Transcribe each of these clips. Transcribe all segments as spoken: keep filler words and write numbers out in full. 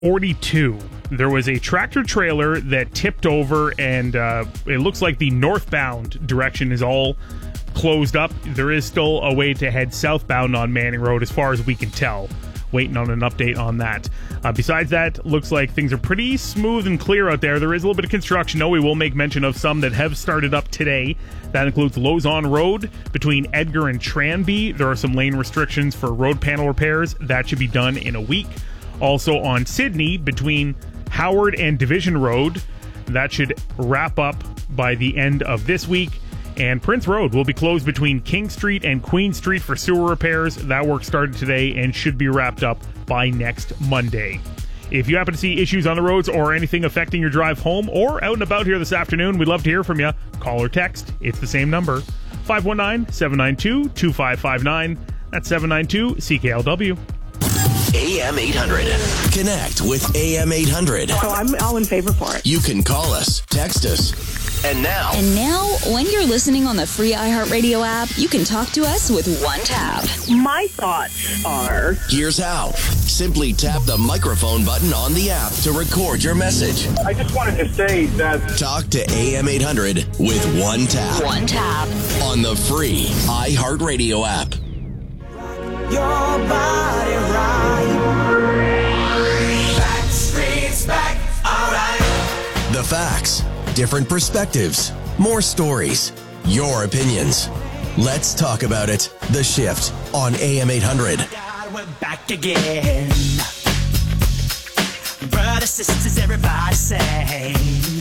forty-two. There was a tractor trailer that tipped over, and uh, it looks like the northbound direction is all closed up. There is still a way to head southbound on Manning Road as far as we can tell. Waiting on an update on that. Uh, besides that, looks like things are pretty smooth and clear out there. There is a little bit of construction, though. We will make mention of some that have started up today. That includes Lozon Road between Edgar and Tranby. There are some lane restrictions for road panel repairs. That should be done in a week. Also on Sydney between Howard and Division Road. That should wrap up by the end of this week. And Prince Road will be closed between King Street and Queen Street for sewer repairs. That work started today and should be wrapped up by next Monday. If you happen to see issues on the roads or anything affecting your drive home or out and about here this afternoon, we'd love to hear from you. Call or text. It's the same number. five one nine, seven nine two, two five five nine. That's seven nine two C K L W. A M eight hundred. Connect with A M eight hundred. So I'm all in favor for it. You can call us, text us. And now. And now, when you're listening on the free iHeartRadio app, you can talk to us with one tap. My thoughts are... Here's how. Simply tap the microphone button on the app to record your message. I just wanted to say that... Talk to A M eight hundred with one tap. One tap. On the free iHeartRadio app. Your body right. Back streets back, all right. The facts, different perspectives, more stories, your opinions. Let's talk about it. The Shift on A M eight hundred. God, we're back again. Brothers, sisters, everybody sing.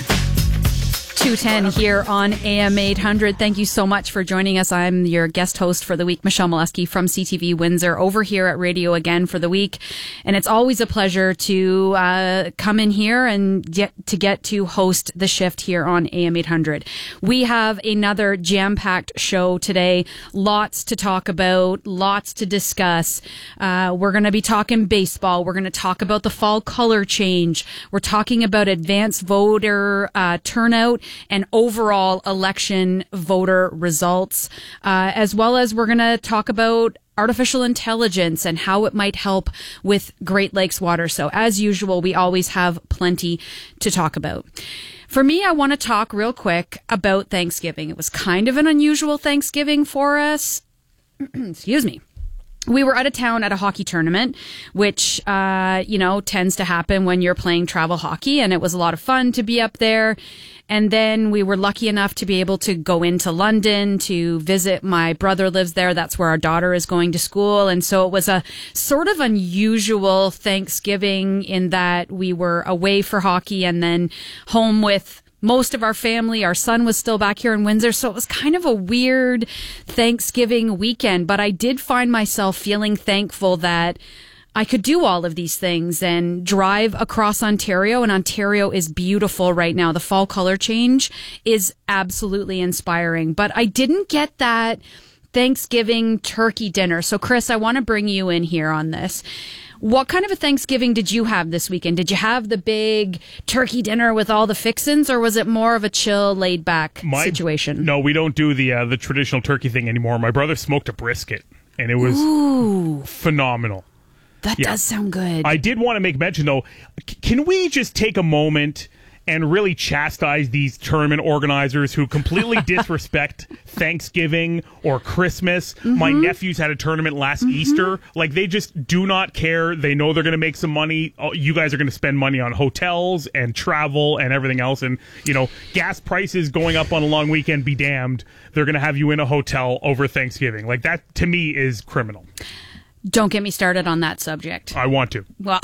two ten here on A M eight hundred. Thank you so much for joining us. I'm your guest host for the week, Michelle Molesky from C T V Windsor, over here at Radio Again for the week. And it's always a pleasure to uh, come in here and get to get to host The Shift here on A M eight hundred. We have another jam-packed show today. Lots to talk about, lots to discuss. Uh, we're going to be talking baseball. We're going to talk about the fall color change. We're talking about advanced voter uh, turnout and overall election voter results, uh, as well as we're going to talk about artificial intelligence and how it might help with Great Lakes water. So as usual, we always have plenty to talk about. For me, I want to talk real quick about Thanksgiving. It was kind of an unusual Thanksgiving for us. Excuse me. We were out of town at a hockey tournament, which, uh, you know, tends to happen when you're playing travel hockey. And it was a lot of fun to be up there. And then we were lucky enough to be able to go into London to visit. My brother lives there. That's where our daughter is going to school. And so it was a sort of unusual Thanksgiving in that we were away for hockey and then home with most of our family. Our son was still back here in Windsor, so it was kind of a weird Thanksgiving weekend. But I did find myself feeling thankful that I could do all of these things and drive across Ontario, and Ontario is beautiful right now. The fall color change is absolutely inspiring. But I didn't get that Thanksgiving turkey dinner. So, Chris, I want to bring you in here on this. What kind of a Thanksgiving did you have this weekend? Did you have the big turkey dinner with all the fixins, or was it more of a chill, laid-back My, situation? No, we don't do the uh, the traditional turkey thing anymore. My brother smoked a brisket, and it was Ooh, phenomenal. That yeah. does sound good. I did want to make mention, though, c- can we just take a moment and really chastise these tournament organizers who completely disrespect Thanksgiving or Christmas? Mm-hmm. My nephews had a tournament last mm-hmm. Easter. Like, they just do not care. They know they're going to make some money. You guys are going to spend money on hotels and travel and everything else. And, you know, gas prices going up on a long weekend, be damned. They're going to have you in a hotel over Thanksgiving. Like, that, to me, is criminal. Don't get me started on that subject. I want to. Well...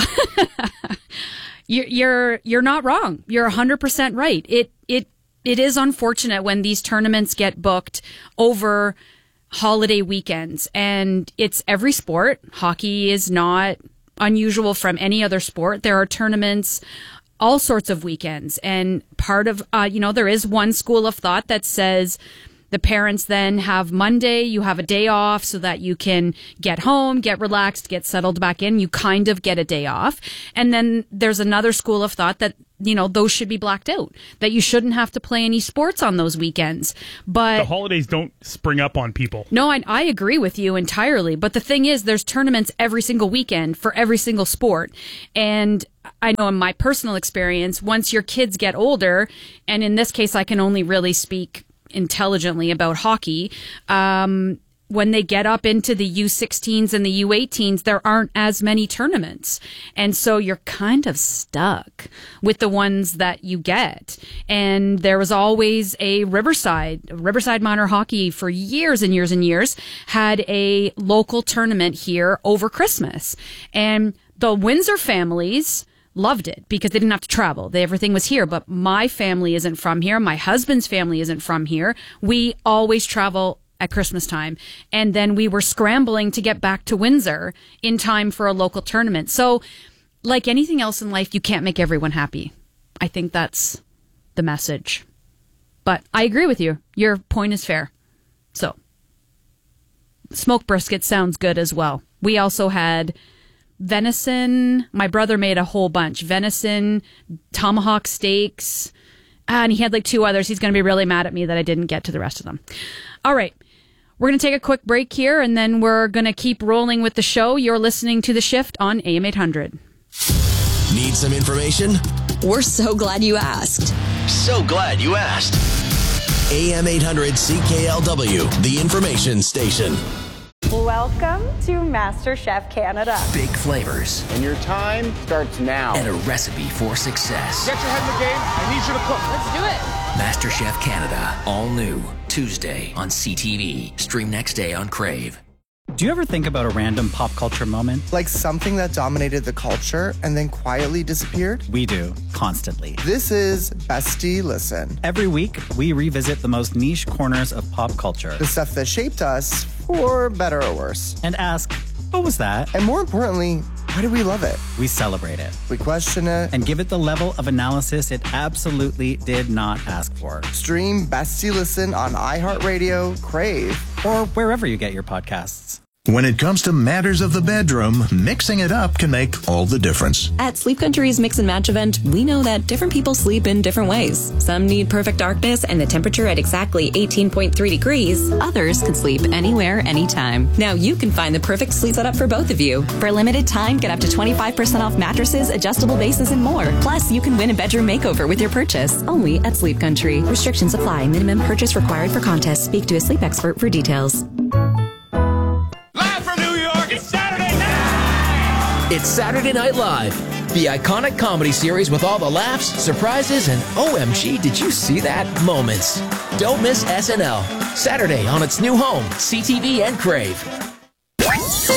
You're you're not wrong. You're one hundred percent right. It it it is unfortunate when these tournaments get booked over holiday weekends, and it's every sport. Hockey is not unusual from any other sport. There are tournaments all sorts of weekends, and part of uh, you know there is one school of thought that says The parents then have Monday, you have a day off so that you can get home, get relaxed, get settled back in. You kind of get a day off. And then there's another school of thought that, you know, those should be blacked out, that you shouldn't have to play any sports on those weekends. But the holidays don't spring up on people. No, I, I agree with you entirely. But the thing is, there's tournaments every single weekend for every single sport. And I know in my personal experience, once your kids get older, and in this case, I can only really speak intelligently about hockey, um, when they get up into the U sixteens and the U eighteens, there aren't as many tournaments. And so you're kind of stuck with the ones that you get. And there was always a Riverside, Riverside Minor Hockey for years and years and years had a local tournament here over Christmas. And the Windsor families loved it because they didn't have to travel. They, everything was here. But my family isn't from here. My husband's family isn't from here. We always travel at Christmas time. And then we were scrambling to get back to Windsor in time for a local tournament. So like anything else in life, you can't make everyone happy. I think that's the message. But I agree with you. Your point is fair. So smoked brisket sounds good as well. We also had venison. My brother made a whole bunch. Venison, tomahawk steaks, and he had like two others. He's going to be really mad at me that I didn't get to the rest of them. All right. We're going to take a quick break here, and then we're going to keep rolling with the show. You're listening to The Shift on A M eight hundred. Need some information? We're so glad you asked. So glad you asked. A M eight hundred C K L W, the information station. Welcome to MasterChef Canada. Big flavors. And your time starts now. And a recipe for success. Get your head in the game. I need you to cook. Let's do it. MasterChef Canada. All new. Tuesday on C T V. Stream next day on Crave. Do you ever think about a random pop culture moment? Like something that dominated the culture and then quietly disappeared? We do, constantly. This is Bestie Listen. Every week, we revisit the most niche corners of pop culture. The stuff that shaped us, for better or worse. And ask, what was that? And more importantly, why do we love it? We celebrate it. We question it. And give it the level of analysis it absolutely did not ask for. Stream Bestie Listen on iHeartRadio, Crave, or wherever you get your podcasts. When it comes to matters of the bedroom, mixing it up can make all the difference. At Sleep Country's Mix and Match event, we know that different people sleep in different ways. Some need perfect darkness and the temperature at exactly eighteen point three degrees. Others can sleep anywhere, anytime. Now you can find the perfect sleep setup for both of you. For a limited time, get up to twenty-five percent off mattresses, adjustable bases, and more. Plus, you can win a bedroom makeover with your purchase. Only at Sleep Country. Restrictions apply. Minimum purchase required for contest. Speak to a sleep expert for details. It's Saturday Night Live, the iconic comedy series with all the laughs, surprises, and O M G, did you see that moments. Don't miss S N L, Saturday on its new home, C T V and Crave. A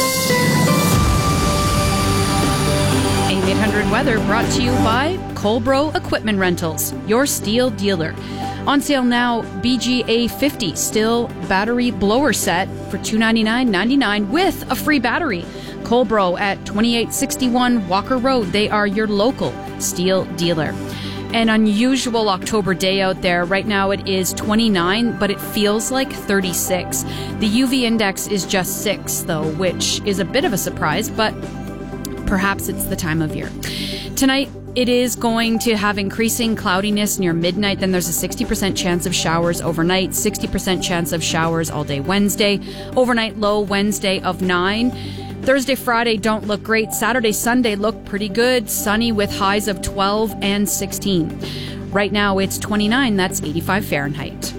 M eight hundred weather brought to you by Colbro Equipment Rentals, your steel dealer. On sale now, B G A fifty still battery blower set for two hundred ninety-nine dollars and ninety-nine cents with a free battery. Colbro at twenty-eight sixty-one Walker Road. They are your local steel dealer. An unusual October day out there. Right now it is twenty-nine, but it feels like thirty-six. The U V index is just six, though, which is a bit of a surprise, but perhaps it's the time of year. Tonight, it is going to have increasing cloudiness near midnight. Then there's a sixty percent chance of showers overnight, sixty percent chance of showers all day Wednesday. Overnight low Wednesday of nine. Thursday, Friday don't look great. Saturday, Sunday look pretty good. Sunny with highs of twelve and sixteen. Right now it's twenty-nine. That's eighty-five Fahrenheit.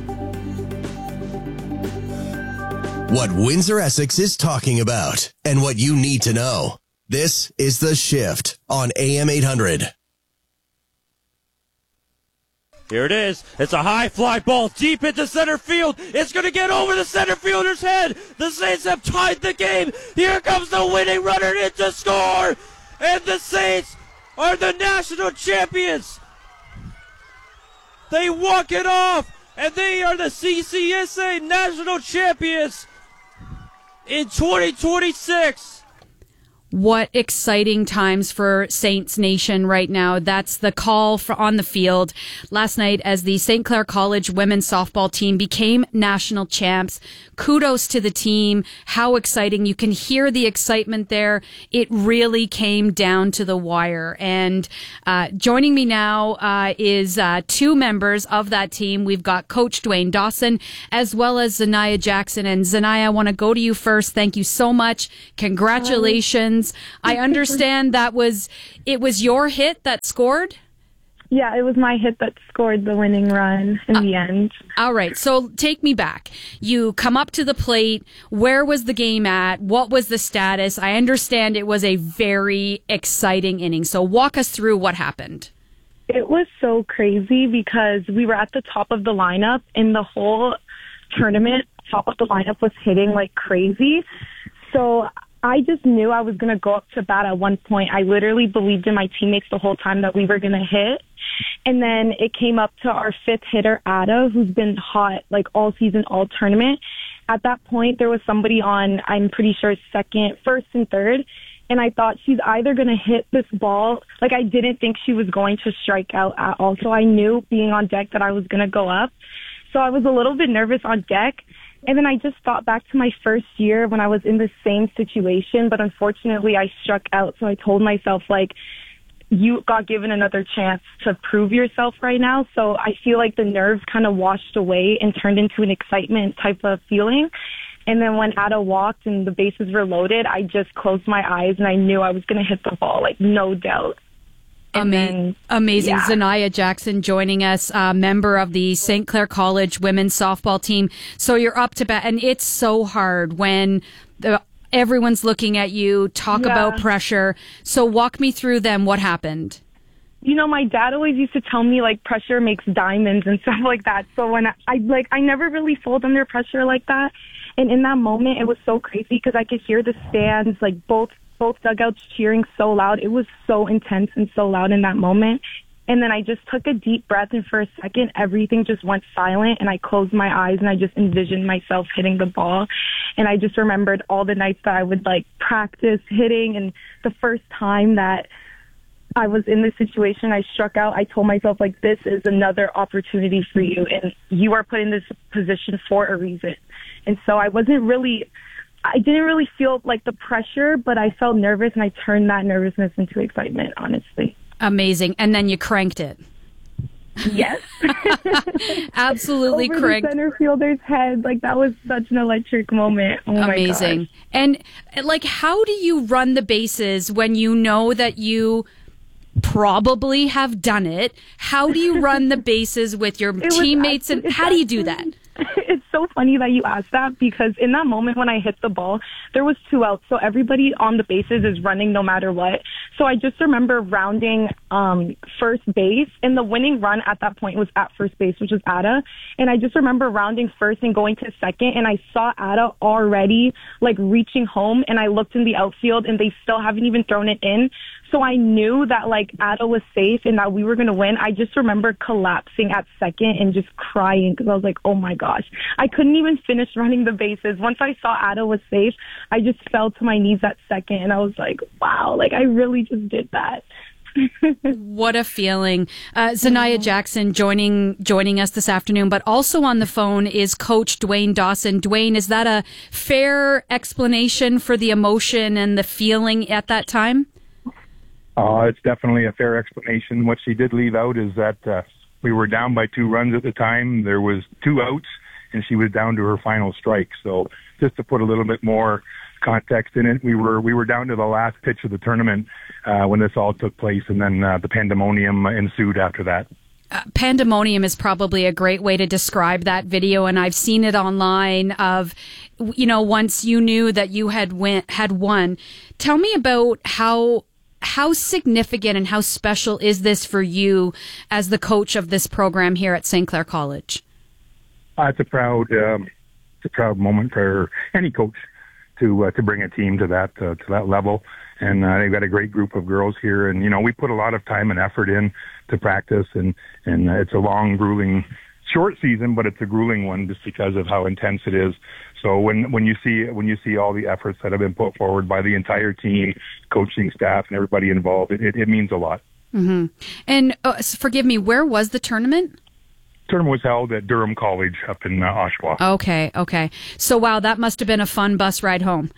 What Windsor Essex is talking about and what you need to know. This is The Shift on A M eight hundred. Here it is. It's a high fly ball deep into center field. It's going to get over the center fielder's head. The Saints have tied the game. Here comes the winning runner in to score. And the Saints are the national champions. They walk it off. And they are the C C S A national champions in twenty twenty-six. What exciting times for Saints Nation right now. That's the call for on the field last night as the Saint Clair College women's softball team became national champs. Kudos to the team. How exciting. You can hear the excitement there. It really came down to the wire. And uh, joining me now uh, is uh, two members of that team. We've got Coach Dwayne Dawson as well as Zanaya Jackson. And Zanaya, I want to go to you first. Thank you so much. Congratulations. I understand that was it was your hit that scored? Yeah, it was my hit that scored the winning run in uh, the end. All right, so take me back. You come up to the plate. Where was the game at? What was the status? I understand it was a very exciting inning. So walk us through what happened. It was so crazy because we were at the top of the lineup and the whole tournament, top of the lineup was hitting like crazy. So I just knew I was going to go up to bat at one point. I literally believed in my teammates the whole time that we were going to hit. And then it came up to our fifth hitter, Ada, who's been hot like all season, all tournament. At that point, there was somebody on, I'm pretty sure, second, first and third. And I thought she's either going to hit this ball. Like, I didn't think she was going to strike out at all. So I knew being on deck that I was going to go up. So I was a little bit nervous on deck. And then I just thought back to my first year when I was in the same situation, but unfortunately I struck out. So I told myself, like, you got given another chance to prove yourself right now. So I feel like the nerves kind of washed away and turned into an excitement type of feeling. And then when Ada walked and the bases were loaded, I just closed my eyes and I knew I was going to hit the ball, like, no doubt. Ama- then, amazing. Yeah. Zanaya Jackson joining us, uh, member of the Saint Clair College women's softball team. So you're up to bat, and it's so hard when the, everyone's looking at you, talk yeah. about pressure. So walk me through them. What happened? You know, my dad always used to tell me, like, pressure makes diamonds and stuff like that. So when I, I like, I never really fold under pressure like that. And in that moment, it was so crazy because I could hear the stands, like, both both dugouts cheering so loud. It was so intense and so loud in that moment. And then I just took a deep breath, and for a second, everything just went silent, and I closed my eyes, and I just envisioned myself hitting the ball. And I just remembered all the nights that I would, like, practice hitting, and the first time that I was in this situation, I struck out, I told myself, like, this is another opportunity for you, and you are put in this position for a reason. And so I wasn't really... I didn't really feel like the pressure, but I felt nervous, and I turned that nervousness into excitement, honestly. Amazing. And then you cranked it. Yes. Absolutely Over cranked. the center fielder's head. Like, that was such an electric moment. Oh, amazing. My gosh. And, like, how do you run the bases when you know that you probably have done it? How do you run the bases with your teammates, and how do you do that? It's so funny that you asked that, because in that moment when I hit the ball, there was two outs. So everybody on the bases is running no matter what. So I just remember rounding um, first base, and the winning run at that point was at first base, which was Ada. And I just remember rounding first and going to second, and I saw Ada already, like, reaching home, and I looked in the outfield, and they still haven't even thrown it in. So I knew that, like, Ada was safe and that we were going to win. I just remember collapsing at second and just crying because I was like, oh, my gosh. I couldn't even finish running the bases. Once I saw Ada was safe, I just fell to my knees at second, and I was like, wow, like, I really just did that. What a feeling. Uh, Zanaya Jackson joining joining us this afternoon, but also on the phone is Coach Dwayne Dawson. Dwayne, is that a fair explanation for the emotion and the feeling at that time? Uh, it's definitely a fair explanation. What she did leave out is that uh, we were down by two runs at the time. There was two outs, and she was down to her final strike. So just to put a little bit more context in it, we were we were down to the last pitch of the tournament uh, when this all took place, and then uh, the pandemonium ensued after that. Uh, pandemonium is probably a great way to describe that video, and I've seen it online of, you know, once you knew that you had win, had won. Tell me about how how significant and how special is this for you as the coach of this program here at Saint Clair College? Uh, it's a proud um, it's a proud moment for any coach to uh, to bring a team to that uh, to that level. And uh, they've got a great group of girls here, and you know we put a lot of time and effort in to practice, and and uh, it's a long, grueling short season, but it's a grueling one just because of how intense it is. So when, when you see when you see all the efforts that have been put forward by the entire team, coaching staff, and everybody involved, it, it, it means a lot. Mm-hmm. And uh, forgive me, where was the tournament? The tournament was held at Durham College up in uh, Oshawa. Okay, okay. So wow, that must have been a fun bus ride home.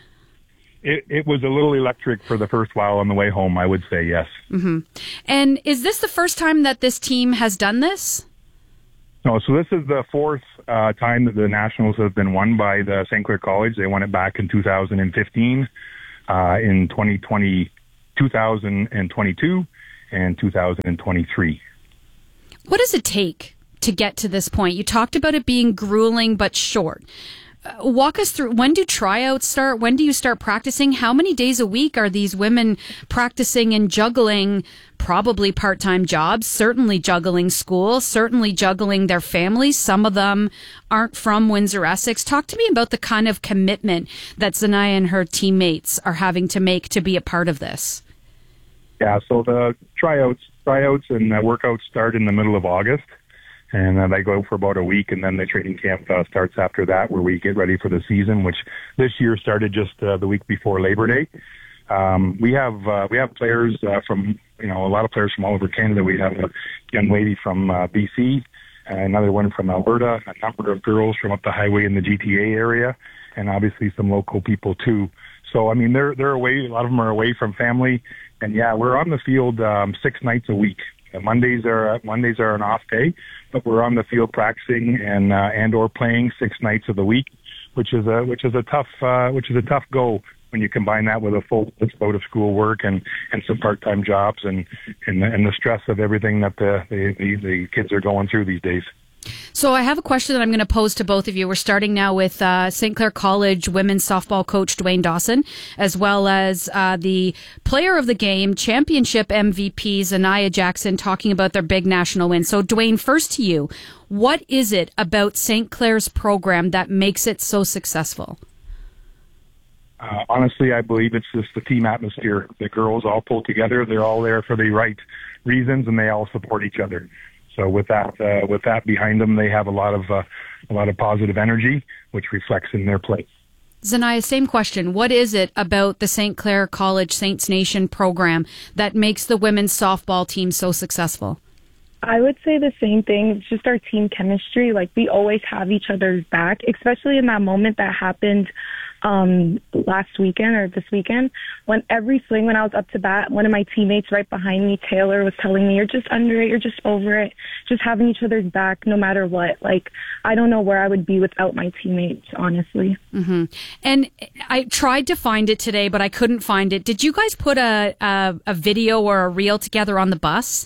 It, it was a little electric for the first while on the way home, I would say, yes. Mm-hmm. And is this the first time that this team has done this? No, so this is the fourth uh, time that the Nationals have been won by the Saint Clair College. They won it back in two thousand fifteen, uh, in twenty twenty, two thousand twenty-two, and two thousand twenty-three. What does it take to get to this point? You talked about it being grueling but short. Uh, walk us through, when do tryouts start? When do you start practicing? How many days a week are these women practicing and juggling probably part-time jobs, certainly juggling school, certainly juggling their families? Some of them aren't from Windsor-Essex. Talk to me about the kind of commitment that Zanaya and her teammates are having to make to be a part of this. Yeah, so the tryouts, tryouts and uh, workouts start in the middle of August. And uh, they go for about a week, and then the training camp uh, starts after that, where we get ready for the season, which this year started just uh, the week before Labor Day. Um, we have uh, we have players uh, from, you know, a lot of players from all over Canada. We have a young lady from uh, B C, another one from Alberta, a number of girls from up the highway in the G T A area, and obviously some local people too. So, I mean, they're they're away. A lot of them are away from family, and yeah, we're on the field um, six nights a week. Mondays are Mondays are an off day, but we're on the field practicing and uh, and or playing six nights of the week, which is a which is a tough uh, which is a tough go when you combine that with a full load of school work and, and some part time jobs and and the, and the stress of everything that the, the the the kids are going through these days. So I have a question that I'm going to pose to both of you. We're starting now with uh, Saint Clair College women's softball coach Dwayne Dawson, as well as uh, the player of the game, championship M V P Zanaya Jackson, talking about their big national win. So Dwayne, first to you, what is it about Saint Clair's program that makes it so successful? Uh, honestly, I believe it's just the team atmosphere. The girls all pull together. They're all there for the right reasons, and they all support each other. So with that, uh, with that behind them, they have a lot of uh, a lot of positive energy, which reflects in their play. Zanaya, same question. What is it about the Saint Clair College Saints Nation program that makes the women's softball team so successful? I would say the same thing. It's just our team chemistry. Like, we always have each other's back, especially in that moment that happened um, last weekend or this weekend. When every swing, when I was up to bat, one of my teammates right behind me, Taylor, was telling me, you're just under it, you're just over it, just having each other's back no matter what. Like, I don't know where I would be without my teammates, honestly. Mm-hmm. And I tried to find it today, but I couldn't find it. Did you guys put a, a, a video or a reel together on the bus?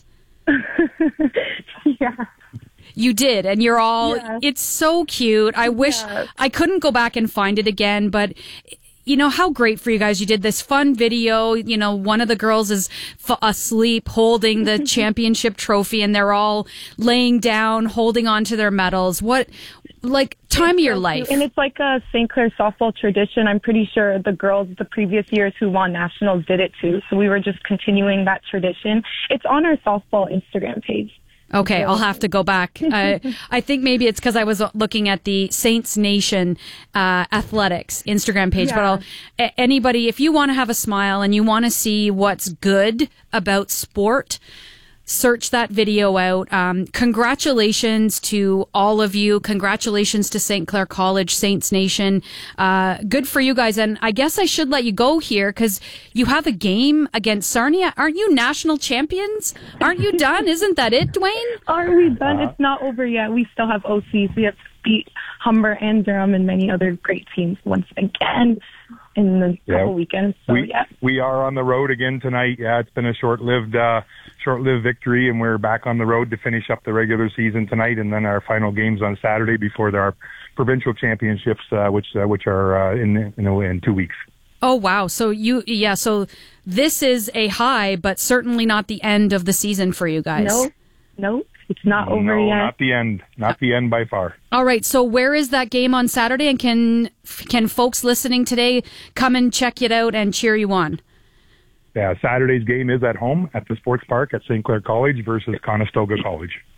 Yeah. You did, and you're all, yeah. It's so cute. I wish yeah. I couldn't go back and find it again, but you know, how great for you guys. You did this fun video. You know, one of the girls is f- asleep holding the championship trophy, and they're all laying down, holding on to their medals. What, like, time it's of your so life. Cute. And it's like a Saint Clair softball tradition. I'm pretty sure the girls the previous years who won nationals did it too. So we were just continuing that tradition. It's on our softball Instagram page. Okay, I'll have to go back. Uh, I think maybe it's because I was looking at the Saints Nation uh, Athletics Instagram page. Yeah. But I'll, a- anybody, if you want to have a smile and you want to see what's good about sport, search that video out. Um, congratulations to all of you. Congratulations to Saint Clair College, Saints Nation. Uh, good for you guys. And I guess I should let you go here because you have a game against Sarnia. Aren't you national champions? Aren't you done? Isn't that it, Dwayne? Are we done? Uh, it's not over yet. We still have O Cs. We have to beat Humber and Durham and many other great teams once again in the yeah, couple weekends. So, we, yeah. we are on the road again tonight. Yeah, it's been a short-lived uh, short-lived victory, and we're back on the road to finish up the regular season tonight, and then our final games on Saturday before our provincial championships, uh, which uh, which are uh, in you know in two weeks. Oh wow! So you yeah. So this is a high, but certainly not the end of the season for you guys. No, no, it's not over no, yet. not the end. Not the end by far. All right. So where is that game on Saturday? And can can folks listening today come and check it out and cheer you on? Yeah, Saturday's game is at home at the Sports Park at Saint Clair College versus Conestoga College.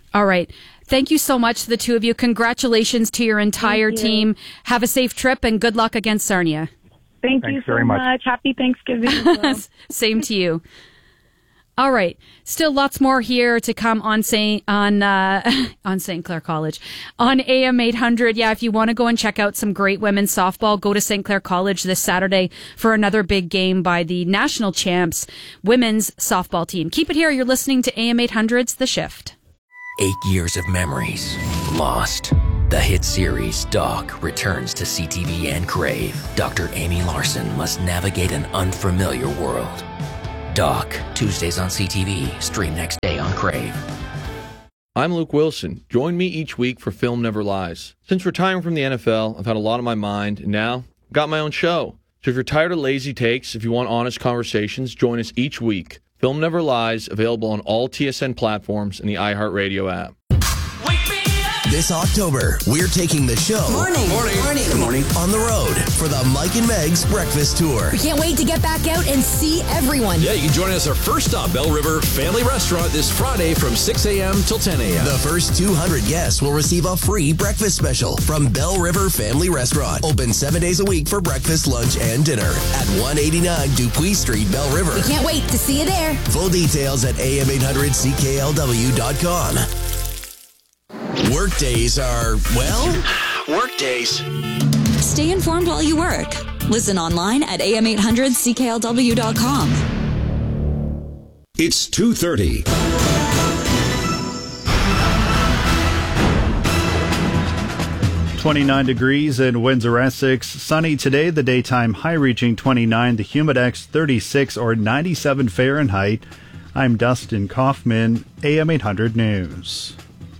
All right. Thank you so much to the two of you. Congratulations to your entire team. Have a safe trip and good luck against Sarnia. Thank Thanks you so very much. much. Happy Thanksgiving. as well. Same to you. All right. Still lots more here to come on Saint on uh, on Saint Clair College on A M eight hundred. Yeah, if you want to go and check out some great women's softball, go to Saint Clair College this Saturday for another big game by the national champs women's softball team. Keep it here. You're listening to A M eight hundred's The Shift. Eight years of memories lost. The hit series Doc returns to C T V and Crave. Doctor Amy Larson must navigate an unfamiliar world. Doc, Tuesdays on C T V, stream next day on Crave. I'm Luke Wilson. Join me each week for Film Never Lies. Since retiring from the N F L, I've had a lot on my mind, and now I've got my own show. So if you're tired of lazy takes, if you want honest conversations, join us each week. Film Never Lies, available on all T S N platforms and the iHeartRadio app. This October, we're taking the show Morning. Morning. Morning. Good morning on the road for the Mike and Meg's Breakfast Tour. We can't wait to get back out and see everyone. Yeah, you can join us our first stop, Bell River Family Restaurant, this Friday from six a.m. till ten a.m. The first two hundred guests will receive a free breakfast special from Bell River Family Restaurant. Open seven days a week for breakfast, lunch, and dinner at one eighty-nine Dupuis Street, Bell River. We can't wait to see you there. Full details at A M eight hundred C K L W dot com. Workdays are, well, workdays. Stay informed while you work. Listen online at A M eight hundred C K L W dot com. It's two thirty. twenty-nine degrees in Windsor, Essex. Sunny today, the daytime high reaching twenty-nine, the humidex thirty-six or ninety-seven Fahrenheit. I'm Dustin Kaufman, A M eight hundred News.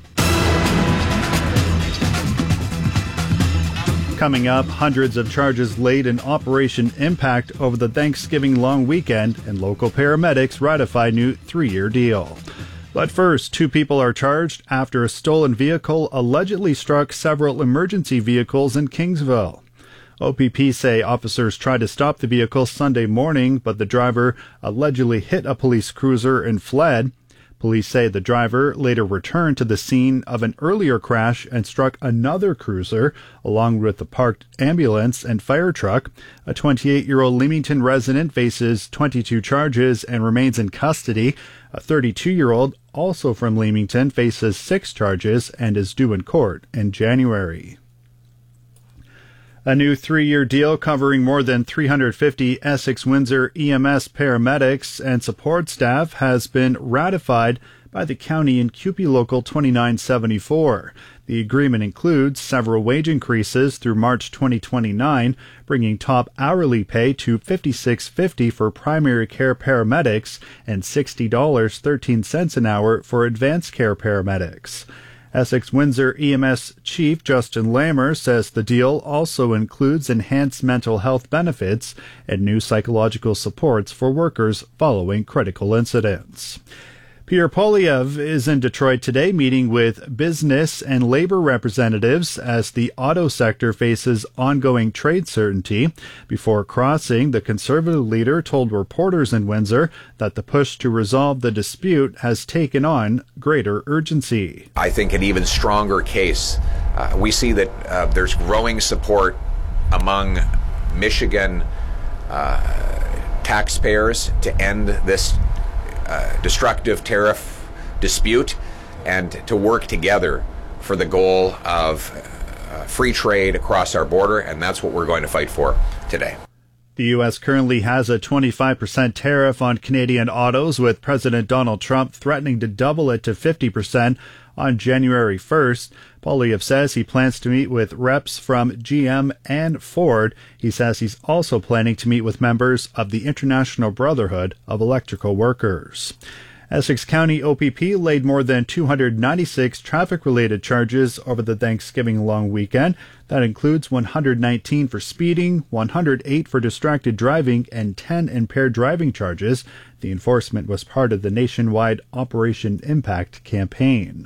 Coming up, hundreds of charges laid in Operation Impact over the Thanksgiving long weekend, and local paramedics ratify new three-year deal. But first, two people are charged after a stolen vehicle allegedly struck several emergency vehicles in Kingsville. O P P say officers tried to stop the vehicle Sunday morning, but the driver allegedly hit a police cruiser and fled. Police say the driver later returned to the scene of an earlier crash and struck another cruiser, along with the parked ambulance and fire truck. A twenty-eight-year-old Leamington resident faces twenty-two charges and remains in custody. A thirty-two-year-old, also from Leamington, faces six charges and is due in court in January. A new three-year deal covering more than three hundred fifty Essex-Windsor E M S paramedics and support staff has been ratified by the county in C U P E Local twenty-nine seventy-four. The agreement includes several wage increases through March twenty twenty-nine, bringing top hourly pay to fifty-six fifty for primary care paramedics and sixty dollars and thirteen cents an hour for advanced care paramedics. Essex-Windsor E M S Chief Justin Lammer says the deal also includes enhanced mental health benefits and new psychological supports for workers following critical incidents. Pierre Poilievre is in Detroit today meeting with business and labor representatives as the auto sector faces ongoing trade certainty. Before crossing, the Conservative leader told reporters in Windsor that the push to resolve the dispute has taken on greater urgency. I think an even stronger case. Uh, we see that uh, there's growing support among Michigan uh, taxpayers to end this Uh, destructive tariff dispute and to work together for the goal of uh, free trade across our border, and that's what we're going to fight for today. The U S currently has a twenty-five percent tariff on Canadian autos, with President Donald Trump threatening to double it to fifty percent on January first. Poilievre says he plans to meet with reps from G M and Ford. He says he's also planning to meet with members of the International Brotherhood of Electrical Workers. Essex County O P P laid more than two hundred ninety-six traffic-related charges over the Thanksgiving long weekend. That includes one hundred nineteen for speeding, one hundred eight for distracted driving, and ten impaired driving charges. The enforcement was part of the nationwide Operation Impact campaign.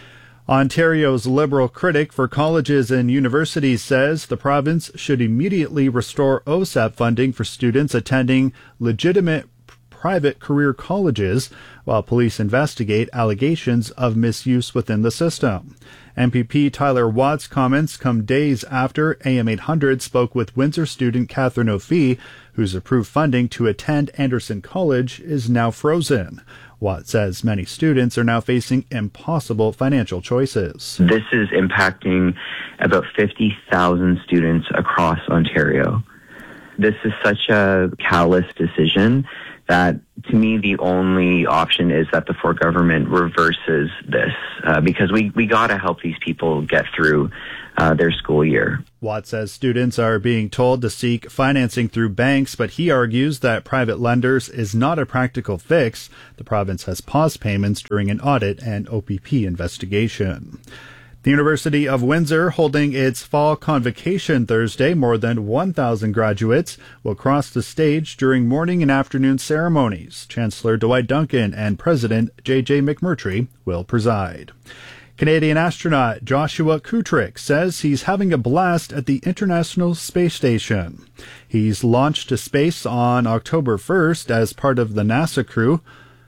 Ontario's Liberal critic for colleges and universities says the province should immediately restore O S A P funding for students attending legitimate private career colleges while police investigate allegations of misuse within the system. M P P Tyler Watt's comments come days after A M eight hundred spoke with Windsor student Catherine O'Fee, whose approved funding to attend Anderson College is now frozen. Watt says many students are now facing impossible financial choices. This is impacting about fifty thousand students across Ontario. This is such a callous decision that, to me, the only option is that the Ford government reverses this, uh, because we, we got to help these people get through uh, their school year. Watt says students are being told to seek financing through banks, but he argues that private lenders is not a practical fix. The province has paused payments during an audit and O P P investigation. The University of Windsor holding its fall convocation Thursday. More than one thousand graduates will cross the stage during morning and afternoon ceremonies. Chancellor Dwight Duncan and President J J McMurtry will preside. Canadian astronaut Joshua Kutrick says he's having a blast at the International Space Station. He's launched to space on October first as part of the NASA crew.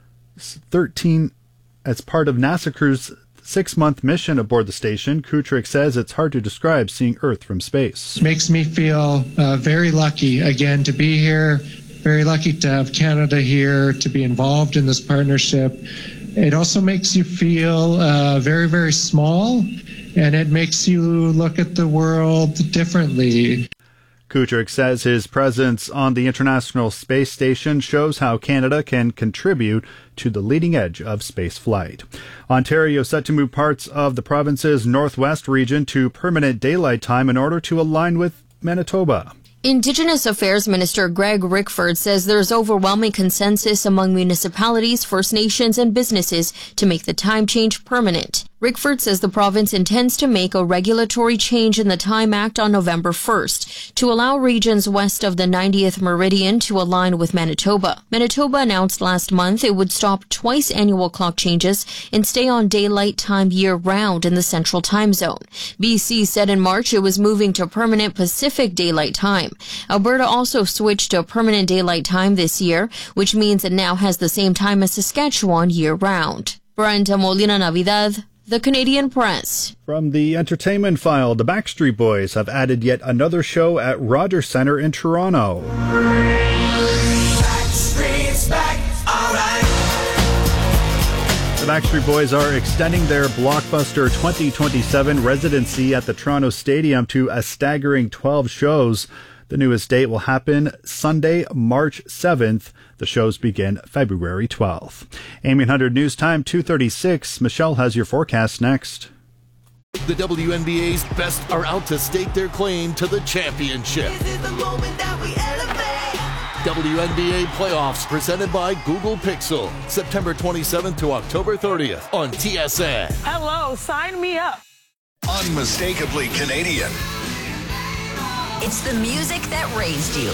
thirteen as part of NASA crew's six-month mission aboard the station. Kutrick says it's hard to describe seeing Earth from space. It makes me feel uh, very lucky, again, to be here, very lucky to have Canada here, to be involved in this partnership. It also makes you feel uh, very, very small, and it makes you look at the world differently. Kutrick says his presence on the International Space Station shows how Canada can contribute to the leading edge of space flight. Ontario set to move parts of the province's northwest region to permanent daylight time in order to align with Manitoba. Indigenous Affairs Minister Greg Rickford says there's overwhelming consensus among municipalities, First Nations, and businesses to make the time change permanent. Rickford says the province intends to make a regulatory change in the Time Act on November first to allow regions west of the ninetieth meridian to align with Manitoba. Manitoba announced last month it would stop twice annual clock changes and stay on daylight time year-round in the Central Time Zone. B C said in March it was moving to permanent Pacific Daylight Time. Alberta also switched to permanent daylight time this year, which means it now has the same time as Saskatchewan year-round. Brenda Molina Navidad, The Canadian Press. From the entertainment file, the Backstreet Boys have added yet another show at Rogers Centre in Toronto. Backstreet's back, all right. The Backstreet Boys are extending their blockbuster twenty twenty-seven residency at the Toronto Stadium to a staggering twelve shows. The newest date will happen Sunday, March seventh. The shows begin February twelfth. A M eight hundred News Time, two thirty-six. Michelle has your forecast next. The W N B A's best are out to stake their claim to the championship. This is the moment that we elevate. W N B A playoffs presented by Google Pixel. September twenty-seventh to October thirtieth on T S N. Hello, sign me up. Unmistakably Canadian. It's the music that raised you.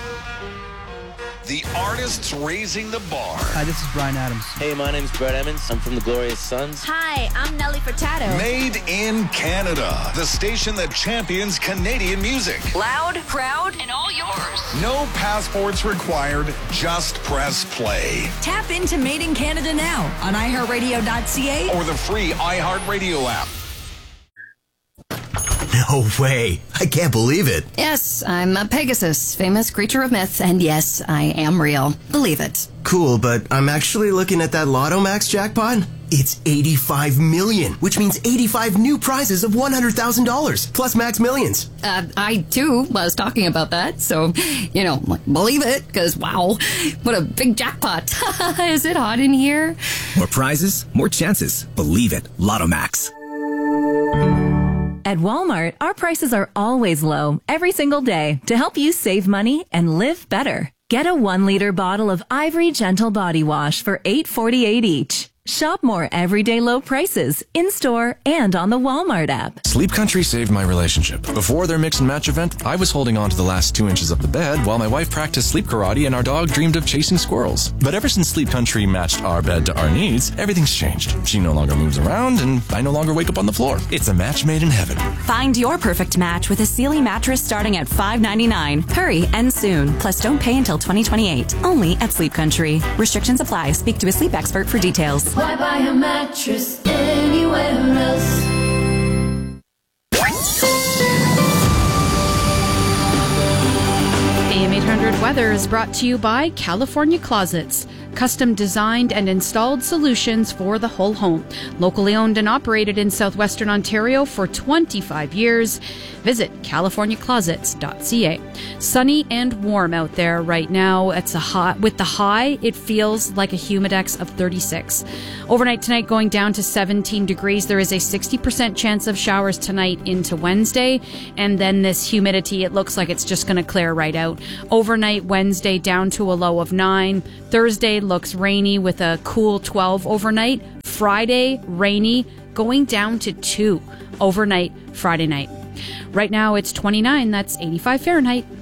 The artists raising the bar. Hi, this is Brian Adams. Hey, my name's Brett Emmons. I'm from the Glorious Sons. Hi, I'm Nelly Furtado. Made in Canada. The station that champions Canadian music. Loud, proud, and all yours. No passports required. Just press play. Tap into Made in Canada now on i heart radio dot c a Or the free iHeartRadio app. No way. I can't believe it. Yes, I'm a Pegasus, famous creature of myth, and yes, I am real. Believe it. Cool, but I'm actually looking at that Lotto Max jackpot. It's eighty-five million, which means eighty-five new prizes of one hundred thousand dollars, plus Max Millions. Uh, I, too, was talking about that, so, you know, believe it, because, wow, what a big jackpot. Is it hot in here? More prizes, more chances. Believe it. Lotto Max. At Walmart, our prices are always low, every single day, to help you save money and live better. Get a one-liter bottle of Ivory Gentle Body Wash for eight forty-eight each. Shop more everyday low prices in-store and on the Walmart app. Sleep Country saved my relationship. Before their mix and match event, I was holding on to the last two inches of the bed while my wife practiced sleep karate and our dog dreamed of chasing squirrels. But ever since Sleep Country matched our bed to our needs, everything's changed. She no longer moves around and I no longer wake up on the floor. It's a match made in heaven. Find your perfect match with a Sealy mattress starting at five ninety-nine. Hurry and soon. Plus, don't pay until twenty twenty-eight. Only at Sleep Country. Restrictions apply. Speak to a sleep expert for details. Why buy a mattress anywhere else? A M eight hundred Weather is brought to you by California Closets. Custom designed and installed solutions for the whole home. Locally owned and operated in southwestern Ontario for twenty-five years. Visit california closets dot c a. Sunny and warm out there right now. It's a hot, with the high, it feels like a humidex of thirty-six. Overnight tonight going down to seventeen degrees. There is a sixty percent chance of showers tonight into Wednesday. And then this humidity, it looks like it's just going to clear right out. Overnight Wednesday down to a low of nine. Thursday looks rainy with a cool twelve overnight. Friday, rainy, going down to two overnight Friday night. Right now it's twenty-nine. That's eighty-five Fahrenheit.